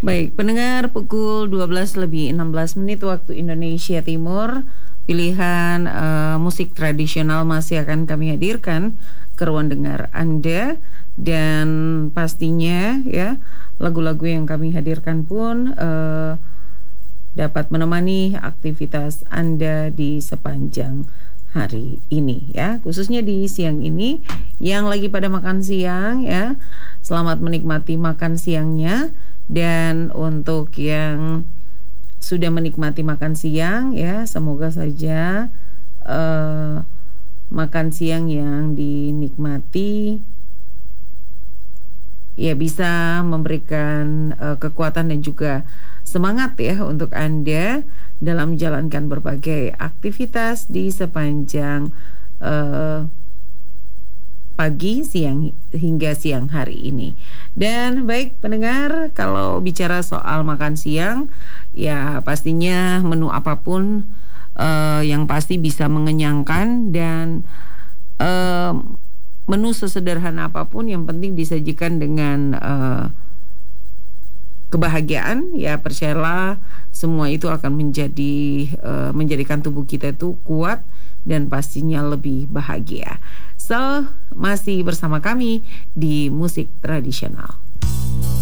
Baik, pendengar, pukul 12 lebih 16 menit waktu Indonesia Timur. Pilihan musik tradisional masih akan kami hadirkan ke ruang dengar Anda. Dan pastinya ya, lagu-lagu yang kami hadirkan pun dapat menemani aktivitas Anda di sepanjang hari ini ya, khususnya di siang ini yang lagi pada makan siang ya. Selamat menikmati makan siangnya. Dan untuk yang sudah menikmati makan siang ya, semoga saja makan siang yang dinikmati ya bisa memberikan kekuatan dan juga semangat ya untuk Anda dalam menjalankan berbagai aktivitas di sepanjang pagi, siang hingga siang hari ini. Dan baik pendengar, kalau bicara soal makan siang, ya pastinya menu apapun yang pasti bisa mengenyangkan. Dan menu sesederhana apapun yang penting disajikan dengan kebahagiaan, ya percayalah semua itu akan menjadikan tubuh kita itu kuat dan pastinya lebih bahagia. So, masih bersama kami di musik tradisional.